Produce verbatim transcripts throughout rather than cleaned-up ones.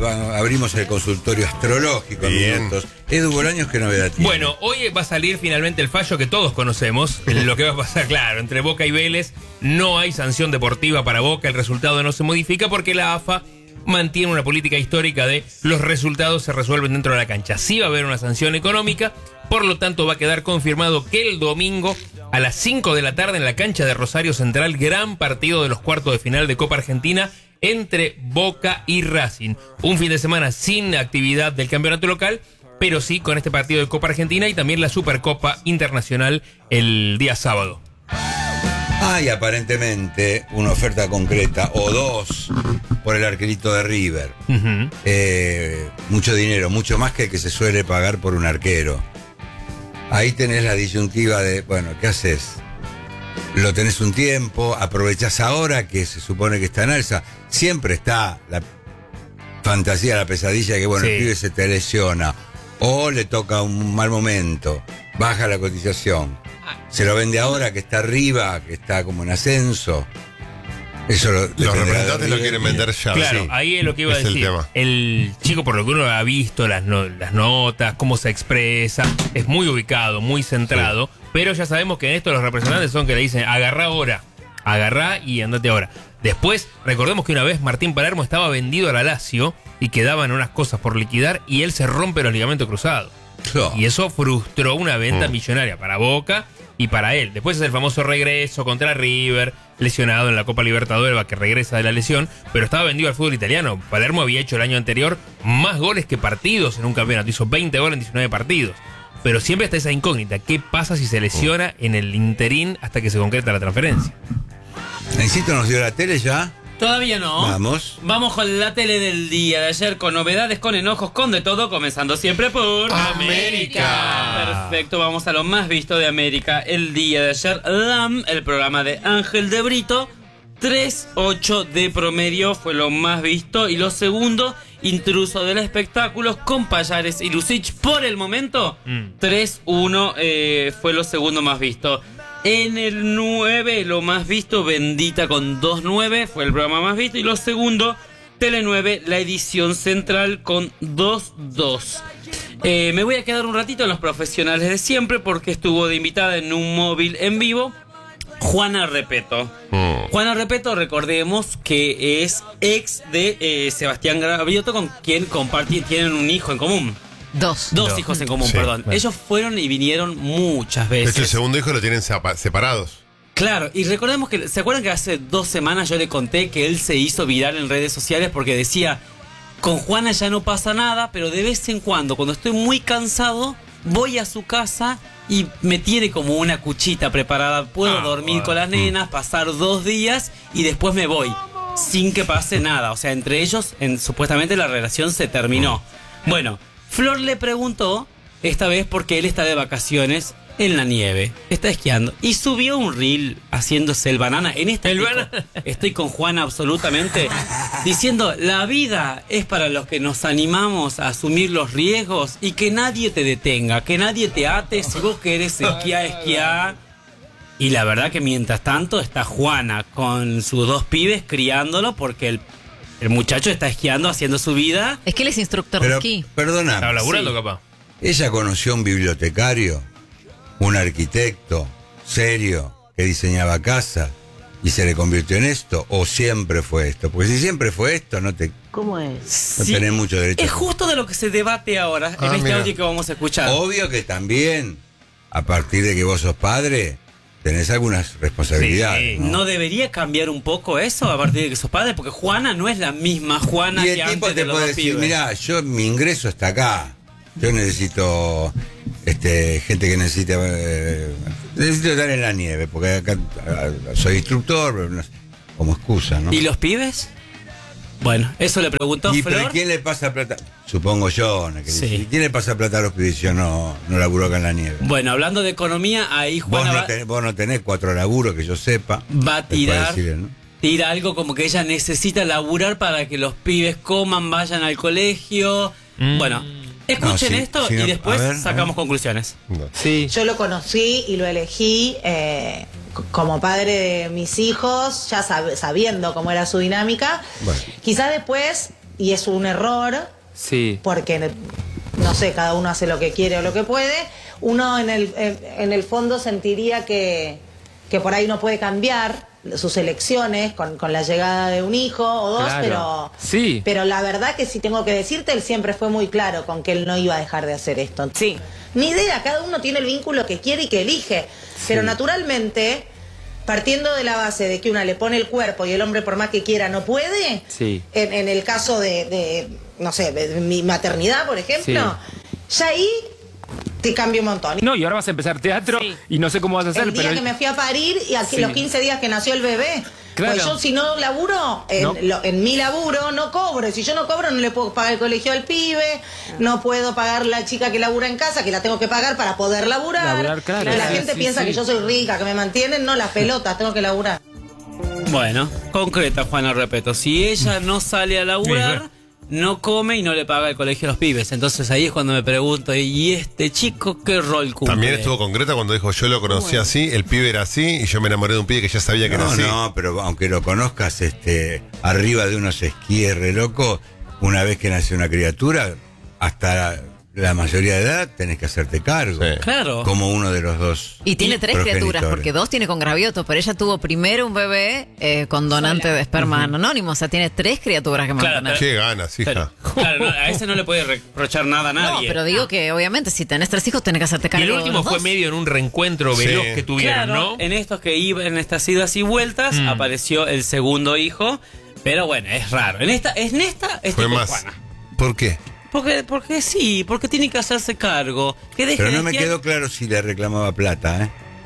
va, abrimos el consultorio astrológico. Bien. Minutos. Edu Bolaños, ¿qué novedad tiene? Bueno, hoy va a salir finalmente el fallo que todos conocemos. Lo que va a pasar, claro, entre Boca y Vélez no hay sanción deportiva para Boca. El resultado no se modifica porque la A F A mantiene una política histórica de los resultados se resuelven dentro de la cancha. Sí va a haber una sanción económica, por lo tanto va a quedar confirmado que el domingo a las cinco de la tarde en la cancha de Rosario Central, gran partido de los cuartos de final de Copa Argentina entre Boca y Racing. Un fin de semana sin actividad del campeonato local, pero sí con este partido de Copa Argentina y también la Supercopa Internacional el día sábado. Hay aparentemente una oferta concreta, o dos, por el arquerito de River. Uh-huh. Eh, mucho dinero, mucho más que el que se suele pagar por un arquero. Ahí tenés la disyuntiva de, bueno, ¿qué haces? Lo tenés un tiempo, aprovechás ahora que se supone que está en alza. Siempre está la fantasía, la pesadilla que, bueno, sí. el pibe se te lesiona. O le toca un mal momento, baja la cotización. Se lo vende ahora que está arriba, que está como en ascenso. Eso lo, Los representantes lo quieren vender ya. Claro, sí. ahí es lo que iba a Es el decir. tema. El chico, por lo que uno ha visto, las, no- las notas, cómo se expresa, es muy ubicado, muy centrado. Sí. Pero ya sabemos que en esto los representantes son que le dicen, agarrá ahora, agarrá y andate ahora. Después, recordemos que una vez Martín Palermo estaba vendido a la Lazio y quedaban unas cosas por liquidar y él se rompe los ligamentos cruzados. No. Y eso frustró una venta Mm. millonaria para Boca y para él. Después es el famoso regreso contra River, lesionado en la Copa Libertadores, que regresa de la lesión, pero estaba vendido al fútbol italiano. Palermo había hecho el año anterior más goles que partidos en un campeonato. Hizo veinte goles en diecinueve partidos. Pero siempre está esa incógnita. ¿Qué pasa si se lesiona en el interín hasta que se concreta la transferencia? ¿Necesito nos dio la tele ya? Todavía no. Vamos. Vamos con la tele del día de ayer, con novedades, con enojos, con de todo, comenzando siempre por América. Perfecto, vamos a lo más visto de América. El día de ayer, L A M, el programa de Ángel de Brito, tres ocho de promedio fue lo más visto. Y lo segundo, Intruso del Espectáculos con Payares y Lucich. Por el momento, Mm. tres uno eh, fue lo segundo más visto. En el nueve, lo más visto, Bendita con dos nueve, fue el programa más visto. Y lo segundo, Tele nueve, la edición central con dos dos. Eh, me voy a quedar un ratito en los profesionales de siempre porque estuvo de invitada en un móvil en vivo Juana Repeto. Mm. Juana Repeto, recordemos que es ex de eh, Sebastián Gaviotto, con quien comparten, tienen un hijo en común. Dos. Dos Dos. hijos en común, Sí, perdón. bueno. Ellos fueron y vinieron muchas De veces. hecho, el segundo hijo lo tienen sepa- separados. Claro, y recordemos que, ¿se acuerdan que hace dos semanas yo le conté que él se hizo viral en redes sociales porque decía, con Juana ya no pasa nada, pero de vez en cuando, cuando estoy muy cansado, voy a su casa y me tiene como una cuchita preparada, puedo Ah, dormir bueno. con las nenas, pasar dos días y después me voy, sin que pase nada. O sea, entre ellos, en, supuestamente la relación se terminó. Bueno, Flor le preguntó, esta vez porque él está de vacaciones en la nieve, está esquiando, y subió un reel haciéndose el banana. En este El estoy, banana. con, estoy con Juana absolutamente, diciendo, la vida es para los que nos animamos a asumir los riesgos y que nadie te detenga, que nadie te ate, si vos querés esquiar, esquiar. Y la verdad que mientras tanto está Juana con sus dos pibes criándolo porque el, el muchacho está esquiando, haciendo su vida. Es que él es instructor Pero, de esquí. perdona, Estaba laburando, Sí. capaz. ella conoció a un bibliotecario, un arquitecto serio que diseñaba casa y se le convirtió en esto, o siempre fue esto. Porque si siempre fue esto, no te ¿Cómo es? no Sí. tenés mucho derecho. Es justo de lo que se debate ahora Ah, en este mira. audio que vamos a escuchar. Obvio que también, a partir de que vos sos padre, tenés algunas responsabilidades. Sí. ¿no? ¿No debería cambiar un poco eso a partir de que sos padre? Porque Juana no es la misma Juana Y que el tipo antes te de los puede dos decir, pibes. mirá, yo mi ingreso está acá. Yo necesito este gente que necesite eh, necesito estar en la nieve, porque acá eh, soy instructor, pero no sé, como excusa, ¿no? ¿Y los pibes? Bueno, eso le preguntó ¿Y pero Flor. quién le pasa plata? Supongo yo, ¿no? Que Sí. dice, ¿quién le pasa plata a los pibes si yo no, no laburo acá en la nieve? Bueno, hablando de economía, ahí Vos Juana no, va, tenés, vos no tenés cuatro laburos que yo sepa. va a te puede tirar, decir él, ¿no? tira algo como que ella necesita laburar para que los pibes coman, vayan al colegio. Mm. Bueno, escuchen No, sí, esto sí, y no, después a ver, a sacamos ver. conclusiones. No. Sí. Yo lo conocí y lo elegí eh, c- como padre de mis hijos, ya sab- sabiendo cómo era su dinámica. Bueno. Quizás después y es un error, Sí. porque, no sé, cada uno hace lo que quiere o lo que puede, uno en el, en, en el fondo sentiría que, que por ahí no puede cambiar sus elecciones con, con la llegada de un hijo o dos, Claro. pero, Sí. pero la verdad que si tengo que decirte, él siempre fue muy claro con que él no iba a dejar de hacer esto. Sí. Ni idea, cada uno tiene el vínculo que quiere y que elige, pero naturalmente, partiendo de la base de que una le pone el cuerpo y el hombre por más que quiera no puede, Sí. en, en el caso de, de, no sé, de mi maternidad, por ejemplo, ya ahí te cambia un montón. No, y ahora vas a empezar teatro Sí. y no sé cómo vas a hacer, El día pero... que me fui a parir y aquí Sí. los quince días que nació el bebé, Claro. pues yo si no laburo, en, No. lo- en mi laburo no cobro. Y si yo no cobro no le puedo pagar el colegio al pibe, no puedo pagar la chica que labura en casa, que la tengo que pagar para poder laburar. Laburar, claro. Y la Sí, gente sí, piensa sí. que yo soy rica, que me mantienen, no, las pelotas, tengo que laburar. Bueno, concreta, Juana Repeto. Si ella no sale a laburar, no come y no le paga el colegio a los pibes. Entonces ahí es cuando me pregunto, ¿y este chico qué rol cumple? También estuvo concreta cuando dijo yo lo conocí así, el pibe era así y yo me enamoré de un pibe que ya sabía que era No, así. no, pero aunque lo conozcas este, arriba de unos esquíes re loco, una vez que nace una criatura, hasta la mayoría de edad tenés que hacerte cargo. Sí. Claro. Como uno de los dos. Y tiene tres progenitores. criaturas, porque dos tiene con Gravioto, pero ella tuvo primero un bebé eh, con donante de esperma anónimo, o sea, tiene tres criaturas que Claro, mantener. Qué ganas, hija. Pero, claro, no, a ese no le puede reprochar nada a No, nadie. pero digo que obviamente si tenés tres hijos tenés que hacerte Y cargo el de último los fue dos. medio en un reencuentro veloz Sí. que tuvieron, Claro, ¿no? en estos que iban, en estas idas y vueltas, Mm. apareció el segundo hijo. Pero bueno, es raro. En esta, en esta estoy Fue con más. Juana. ¿Por qué? Porque, porque sí, porque tiene que hacerse cargo. Que deje Pero de no me esquiar. quedó claro si le reclamaba plata, ¿eh?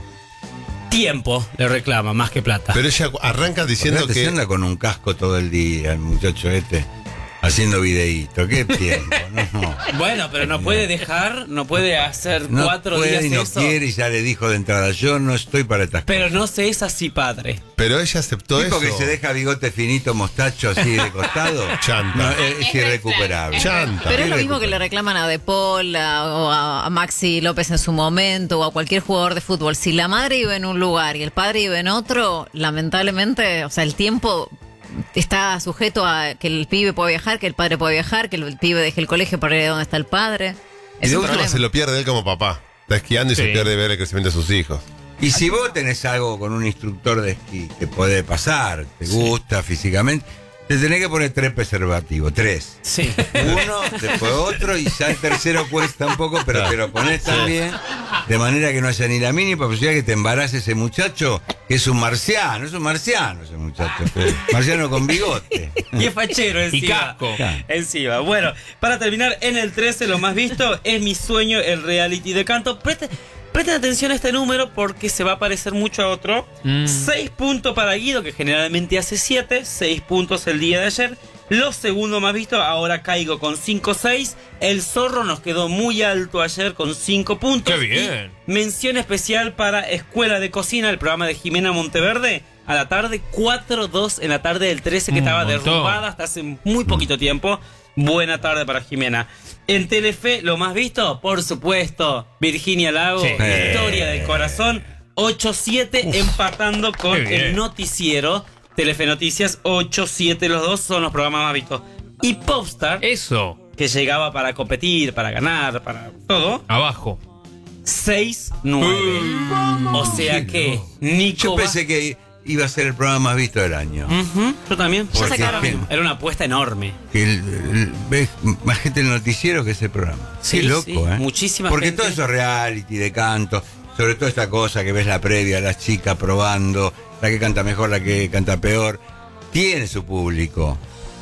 Tiempo le reclama, más que plata. Pero ella arranca diciendo Porque se que... anda con un casco todo el día, el muchacho este, haciendo videíto. ¿Qué tiempo? No. Bueno, pero no puede dejar, no puede hacer No cuatro puede días y no eso. quiere y ya le dijo de entrada, yo no estoy para estas Pero cosas. no se es así, padre. Pero ella aceptó Tipo eso. que se deja bigote finito, mostacho así de costado. Chanta. No, es, es Es irrecuperable. Chanta. Pero es lo mismo que le Irrecuperable. reclaman a De Paul a- o a, a Maxi López en su momento o a cualquier jugador de fútbol. Si la madre vive en un lugar y el padre vive en otro, lamentablemente, o sea, el tiempo está sujeto a que el pibe pueda viajar, que el padre puede viajar, que el pibe deje el colegio para ir a donde está el padre. Y Es de un última problema. se lo pierde él como papá. Está esquiando y se Sí. pierde ver el crecimiento de sus hijos. Y si vos tenés algo con un instructor de esquí que puede pasar, te gusta físicamente, te tenés que poner tres preservativos, tres. Sí. Uno, después otro, y ya el tercero cuesta un poco, pero te lo pones también, de manera que no haya ni la mínima posibilidad que te embarace ese muchacho, que es un marciano, es un marciano ese muchacho. Marciano con bigote. Y es fachero encima. Y casco. Encima. Bueno, para terminar, en el trece lo más visto es Mi Sueño, el reality de canto. Preste- Presten atención a este número porque se va a parecer mucho a otro. Mm. seis puntos para Guido, que generalmente hace siete. seis puntos el día de ayer. Los segundos más vistos, ahora caigo con cinco seis. El Zorro nos quedó muy alto ayer con cinco puntos. ¡Qué bien! Y mención especial para Escuela de Cocina, el programa de Jimena Monteverde. A la tarde, cuatro dos en la tarde del trece, que Un estaba montón. derrumbada hasta hace muy poquito tiempo. Buena tarde para Jimena. En Telefe, lo más visto, por supuesto, Virginia Lago, Sí. Historia del Corazón, ocho siete, empatando con qué bien. el noticiero. Telefe Noticias, ocho siete, los dos son los programas más vistos. Y Popstar, Eso, que llegaba para competir, para ganar, para todo, abajo. seis nueve. O sea que Nico Yo va- pensé que iba a ser el programa más visto del año. Ujú, yo también. Ya Porque sacaron. Era una apuesta enorme. Que el- el- ves más gente en el noticiero que ese programa. Sí, Qué loco, sí, ¿eh? muchísima Porque gente. todo eso reality de canto, sobre todo esta cosa que ves la previa, las chicas probando, la que canta mejor, la que canta peor, tiene su público.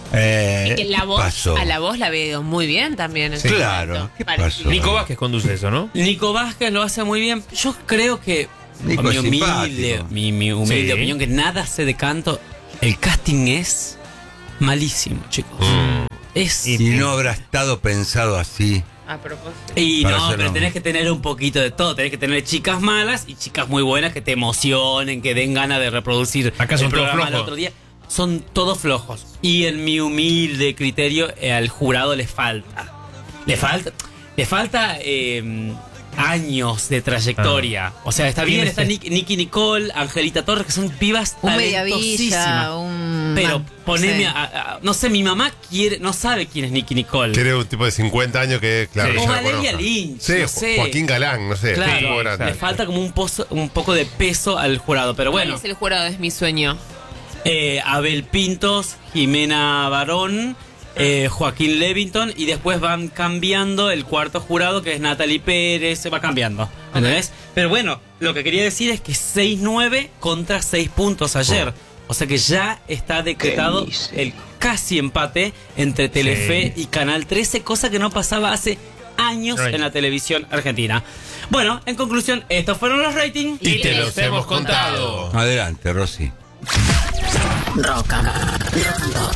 Eh, Y que la ¿qué voz, pasó? a la voz la veo muy bien también. en Sí. su Claro, momento. ¿qué Parecido. pasó? Nico Vázquez conduce eso, ¿no? Nico Vázquez lo hace muy bien. Yo creo que, Nico con mi es humilde, simpático. mi, mi humilde Sí. opinión, que nada sé de canto, el casting es malísimo, chicos. Mm. Es... Y no habrá estado pensado así. A propósito. Y Para no, hacerlo. pero tenés que tener un poquito de todo. Tenés que tener chicas malas y chicas muy buenas que te emocionen, que den ganas de reproducir Acá son el todos programa el flojos. otro día. Son todos flojos. Y en mi humilde criterio, eh, al jurado le falta. Le falta. Le falta eh, años de trayectoria. Ah. O sea, está bien, Tiene está ese- Nick- Nicky Nicole, Angelita Torres, que son pibas Un talentosísimas. Mediavilla, un Pero no, poneme sí. a, a- no sé, mi mamá quiere, no sabe quién es Nicky Nicole. Tiene un tipo de cincuenta años que, claro, Sí. ya O lo Valeria conozco. Lynch, Sí, no Jo- sé. Joaquín Galán, no sé. Claro, tipo grande. le falta como un, pozo, un poco de peso al jurado, pero ¿Cuál bueno. es el jurado? Es mi sueño. Eh, Abel Pintos, Jimena Barón, eh, Joaquín Levington, y después van cambiando el cuarto jurado, que es Natalie Pérez, se va cambiando, ¿entendés? Pero bueno, lo que quería decir es que seis nueve contra seis puntos ayer. O sea que ya está decretado el casi empate entre Telefe y Canal trece, cosa que no pasaba hace años Right. en la televisión argentina. Bueno, en conclusión, estos fueron los ratings. Y te los hemos contado. Adelante, Rosy. Rock and, rock and pop.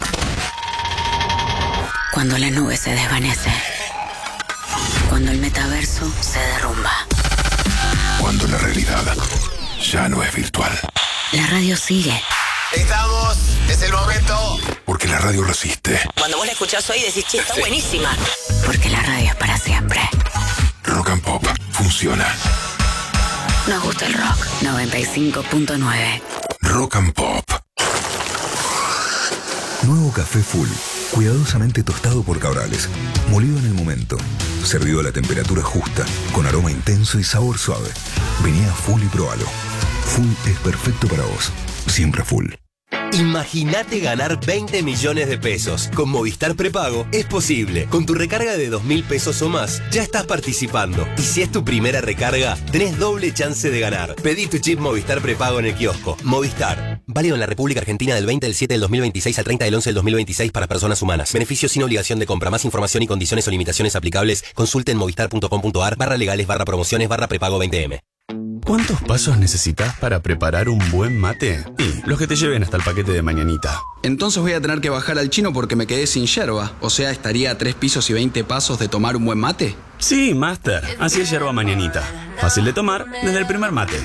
Cuando la nube se desvanece. Cuando el metaverso se derrumba. Cuando la realidad ya no es virtual. La radio sigue. Estamos, es el momento. Porque la radio resiste. Cuando vos la escuchás hoy decís, che, está buenísima. Porque la radio es para siempre. Rock and Pop funciona. Nos gusta el rock. noventa y cinco punto nueve. Rock and Pop. Nuevo café Full, cuidadosamente tostado por Cabrales, molido en el momento, servido a la temperatura justa, con aroma intenso y sabor suave. Vení a Full y probalo. Full es perfecto para vos, siempre Full. Imagínate ganar veinte millones de pesos. Con Movistar Prepago es posible. Con tu recarga de dos mil pesos o más, ya estás participando. Y si es tu primera recarga, tenés doble chance de ganar. Pedí tu chip Movistar Prepago en el kiosco. Movistar. Válido en la República Argentina del veinte del siete del dos mil veintiséis al treinta del once del dos mil veintiséis para personas humanas. Beneficios sin obligación de compra. Más información y condiciones o limitaciones aplicables. Consulte en movistar.com.ar barra legales barra promociones barra prepago veinte eme. ¿Cuántos pasos necesitas para preparar un buen mate? Y los que te lleven hasta el paquete de mañanita. Entonces voy a tener que bajar al chino porque me quedé sin yerba. O sea, estaría a tres pisos y veinte pasos de tomar un buen mate. Sí, Master. Así es yerba mañanita. Fácil de tomar desde el primer mate.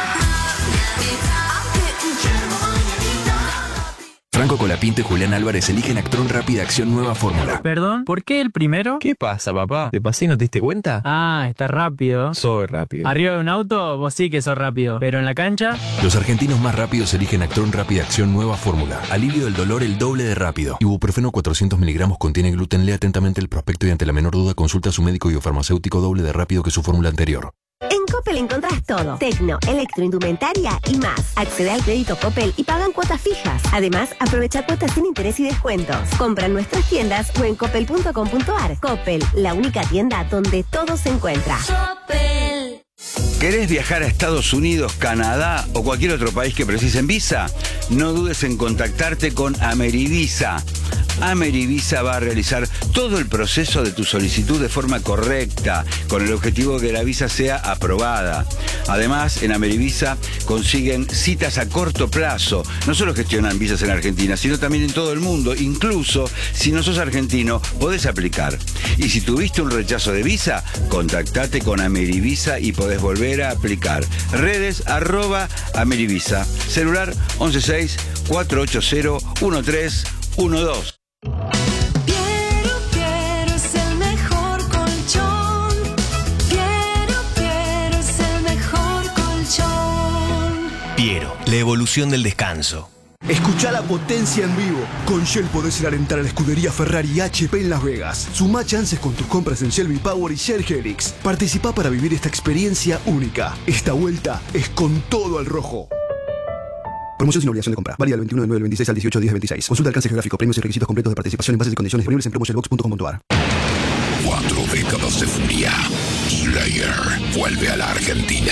Franco Colapinto y Julián Álvarez eligen Actron Rápida Acción Nueva Fórmula. Perdón, ¿por qué el primero? ¿Qué pasa, papá? ¿Te pasé y no te diste cuenta? Ah, está rápido. Soy rápido. Arriba de un auto, vos sí que sos rápido. Pero en la cancha... Los argentinos más rápidos eligen Actron Rápida Acción Nueva Fórmula. Alivio del dolor el doble de rápido. Ibuprofeno cuatrocientos miligramos contiene gluten. Lea atentamente el prospecto y ante la menor duda consulta a su médico y o farmacéutico doble de rápido que su fórmula anterior. En Coppel encontrás todo. Tecno, electroindumentaria y más. Accede al crédito Coppel y pagan cuotas fijas. Además, aprovecha cuotas sin interés y descuentos. Compra en nuestras tiendas o en coppel punto com punto ar. Coppel, la única tienda donde todo se encuentra. Coppel. ¿Querés viajar a Estados Unidos, Canadá o cualquier otro país que precisen visa? No dudes en contactarte con Amerivisa. Amerivisa va a realizar todo el proceso de tu solicitud de forma correcta, con el objetivo de que la visa sea aprobada. Además, en Amerivisa consiguen citas a corto plazo. No solo gestionan visas en Argentina, sino también en todo el mundo. Incluso, si no sos argentino, podés aplicar. Y si tuviste un rechazo de visa, contactate con Amerivisa y podés volver a aplicar. Redes, arroba Amerivisa. Celular once seis cuatro ocho cero uno tres uno dos. Piero, Piero es el mejor colchón. Piero, Piero es el mejor colchón. Piero, la evolución del descanso. Escucha la potencia en vivo. Con Shell podés ir a alentar a la escudería Ferrari y H P en Las Vegas. Sumá chances con tus compras en Shell V-Power y Shell Helix. Participá para vivir esta experiencia única. Esta vuelta es con todo al rojo. Promoción sin obligación de compra. Válida del veintiuno de nueve del veintiséis al dieciocho de diez del veintiséis. Consulta alcance geográfico, premios y requisitos completos de participación en bases y condiciones disponibles en promoshellbox punto com punto ar. Cuatro décadas de furia. Slayer vuelve a la Argentina.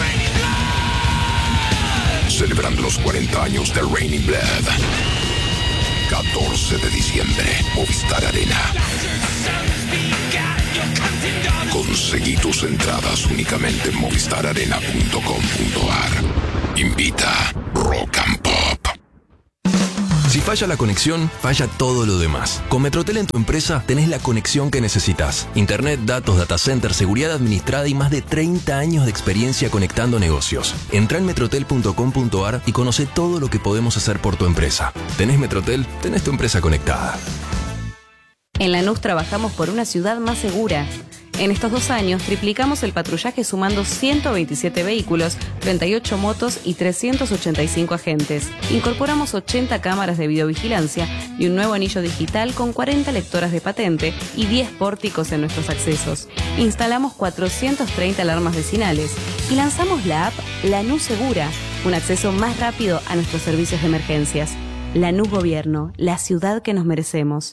Celebrando los cuarenta años de Raining Blood. catorce de diciembre, Movistar Arena. Conseguí tus entradas únicamente en movistar arena punto com punto ar. Invita Rock and Pop. Si falla la conexión, falla todo lo demás. Con Metrotel en tu empresa tenés la conexión que necesitas. Internet, datos, data center, seguridad administrada y más de treinta años de experiencia conectando negocios. Entrá en metrotel punto com punto ar y conoce todo lo que podemos hacer por tu empresa. ¿Tenés Metrotel? Tenés tu empresa conectada. En Lanús trabajamos por una ciudad más segura. En estos dos años triplicamos el patrullaje sumando ciento veintisiete vehículos, treinta y ocho motos y trescientos ochenta y cinco agentes. Incorporamos ochenta cámaras de videovigilancia y un nuevo anillo digital con cuarenta lectoras de patente y diez pórticos en nuestros accesos. Instalamos cuatrocientas treinta alarmas vecinales y lanzamos la app Lanús Segura, un acceso más rápido a nuestros servicios de emergencias. Lanús Gobierno, la ciudad que nos merecemos.